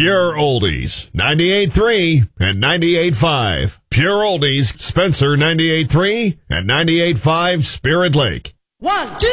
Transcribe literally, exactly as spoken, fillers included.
Pure Oldies, ninety-eight point three and ninety-eight point five. Pure Oldies, Spencer ninety-eight point three and ninety-eight point five Spirit Lake. One, two.